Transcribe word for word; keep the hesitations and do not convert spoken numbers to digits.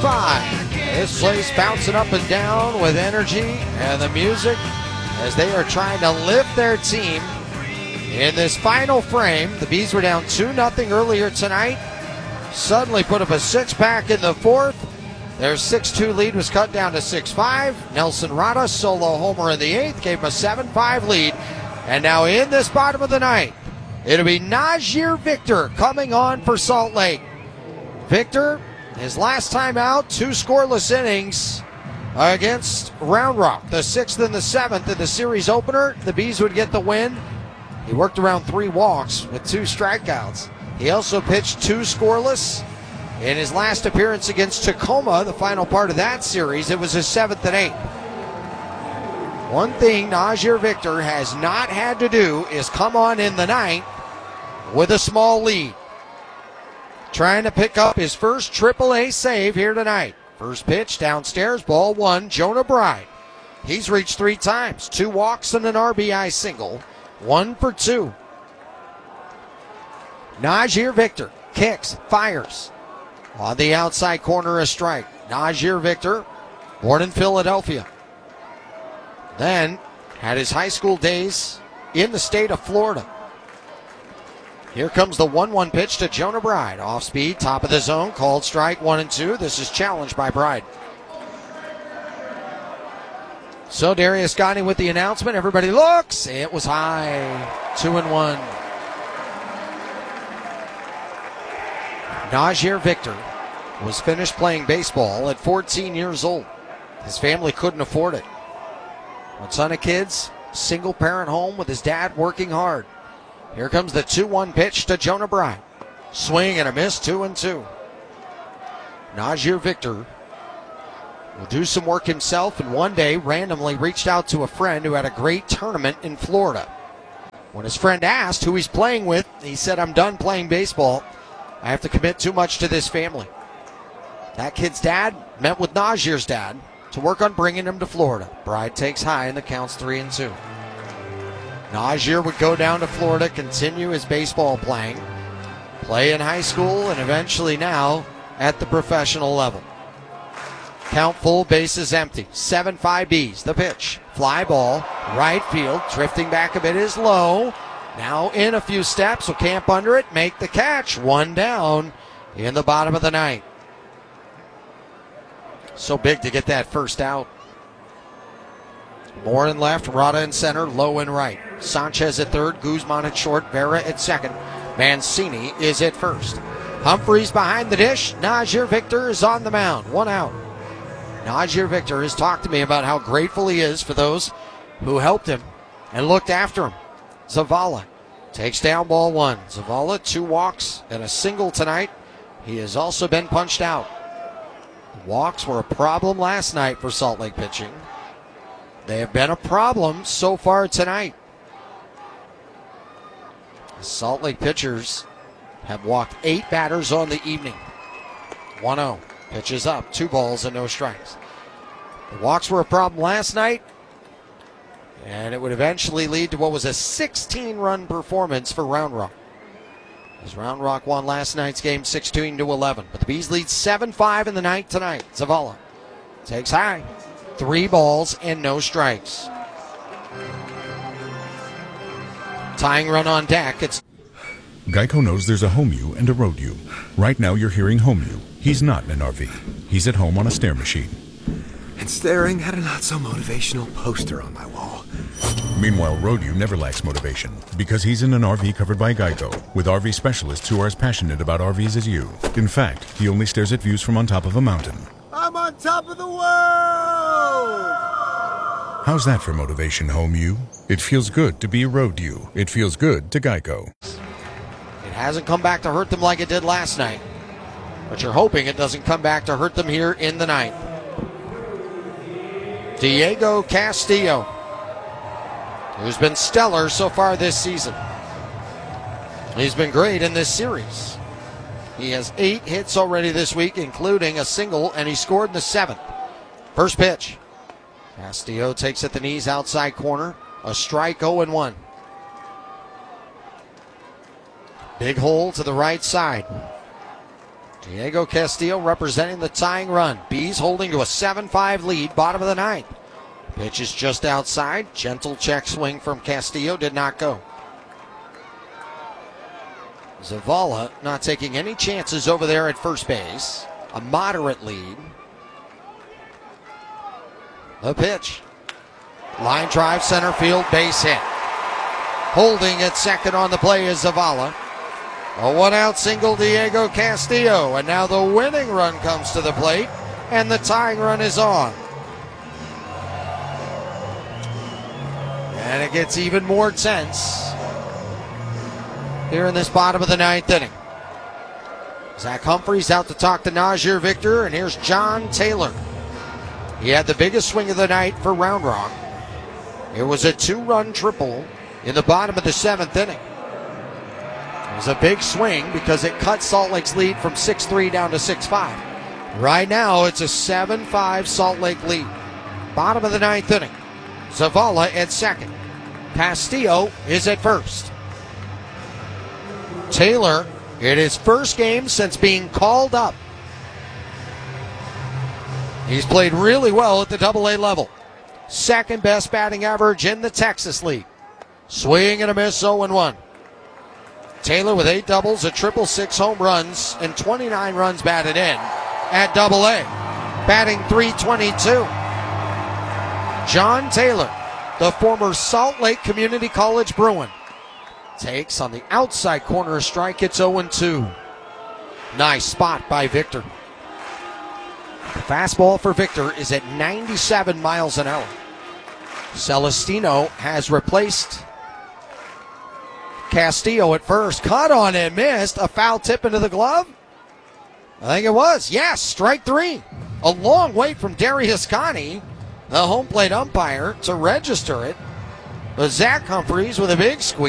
five. This place bouncing up and down with energy and the music as they are trying to lift their team in this final frame. The Bees were down two nothing earlier tonight. Suddenly put up a six-pack in the fourth. Their six two lead was cut down to six five. Nelson Rada, solo homer in the eighth, gave them a seven five lead. And now in this bottom of the ninth, it'll be Najir Victor coming on for Salt Lake. Victor, his last time out, two scoreless innings against Round Rock. The sixth and the seventh in the series opener, the Bees would get the win. He worked around three walks with two strikeouts. He also pitched two scoreless in his last appearance against Tacoma, the final part of that series. It was his seventh and eighth. One thing Najir Victor has not had to do is come on in the ninth with a small lead. Trying to pick up his first triple A save here tonight. First pitch downstairs, ball one, Jonah Bride. He's reached three times, two walks and an R B I single, one for two. Najir Victor kicks, fires. On the outside corner, a strike. Najir Victor, born in Philadelphia. Then had his high school days in the state of Florida. Here comes the one one pitch to Jonah Bride. Off speed, top of the zone, called strike one and two. This is challenged by Bride. So Darius Gotti with the announcement. Everybody looks. It was high. Two and one. Najir Victor was finished playing baseball at fourteen years old. His family couldn't afford it. One son of kids, single parent home with his dad working hard. Here comes the two one pitch to Jonah Bride. Swing and a miss, two and two. Najir Victor will do some work himself, and one day randomly reached out to a friend who had a great tournament in Florida. When his friend asked who he's playing with, he said, "I'm done playing baseball. I have to commit too much to this family." That kid's dad met with Najir's dad to work on bringing him to Florida. Bride takes high and the count's three and two. Najir would go down to Florida, continue his baseball playing, play in high school, and eventually now at the professional level. Count full, bases empty. seven five Bees. The pitch. Fly ball. Right field. Drifting back a bit is low. Now in a few steps. Will camp under it. Make the catch. One down in the bottom of the ninth. So big to get that first out. Moore in left, Rada in center, Lowe in right. Sanchez at third, Guzman at short, Vera at second. Mancini is at first. Humphreys behind the dish. Najir Victor is on the mound. One out. Najir Victor has talked to me about how grateful he is for those who helped him and looked after him. Zavala takes down ball one. Zavala, two walks and a single tonight. He has also been punched out. The walks were a problem last night for Salt Lake pitching. They have been a problem so far tonight. The Salt Lake pitchers have walked eight batters on the evening. one oh. Pitches up, two balls and no strikes. The walks were a problem last night, and it would eventually lead to what was a sixteen-run performance for Round Rock. As Round Rock won last night's game sixteen to eleven. But the Bees lead seven five in the ninth tonight. Zavala takes high. Three balls and no strikes. Tying run on deck. It's Geico knows there's a home you and a road you. Right now you're hearing home you. He's not in an R V. He's at home on a stair machine. And staring at a not-so-motivational poster on my wall. Meanwhile, road you never lacks motivation because he's in an R V covered by Geico with R V specialists who are as passionate about R Vs as you. In fact, he only stares at views from on top of a mountain. I'm on top of the world! How's that for motivation, home you? It feels good to be a road you. It feels good to Geico. It hasn't come back to hurt them like it did last night. But you're hoping it doesn't come back to hurt them here in the ninth. Diego Castillo, who's been stellar so far this season. He's been great in this series. He has eight hits already this week, including a single, and he scored in the seventh. First pitch. Castillo takes at the knees, outside corner. A strike, oh and one. Big hole to the right side. Diego Castillo representing the tying run. Bees holding to a seven five lead, bottom of the ninth. Pitch is just outside. Gentle check swing from Castillo, did not go. Zavala not taking any chances over there at first base. A moderate lead. The pitch. Line drive, center field, base hit. Holding at second on the play is Zavala. A one-out single, Diego Castillo. And now the winning run comes to the plate, and the tying run is on. And it gets even more tense here in this bottom of the ninth inning. Zach Humphreys out to talk to Najir Victor, and here's John Taylor. He had the biggest swing of the night for Round Rock. It was a two-run triple in the bottom of the seventh inning. It was a big swing because it cut Salt Lake's lead from six three down to six five. Right now, it's a seven five Salt Lake lead. Bottom of the ninth inning. Zavala at second. Castillo is at first. Taylor in his first game since being called up. He's played really well at the double A level. Second best batting average in the Texas League. Swing and a miss, oh and one. Taylor with eight doubles, a triple, six home runs, and twenty-nine runs batted in at double A. Batting three twenty-two. John Taylor, the former Salt Lake Community College Bruin, takes on the outside corner strike. It's oh and two. Nice spot by Victor. The fastball for Victor is at ninety-seven miles an hour. Celestino has replaced Castillo at first. Cut on and missed. A foul tip into the glove? I think it was. Yes, strike three. A long wait from Darius Connie, the home plate umpire, to register it. But Zach Humphreys with a big squeeze.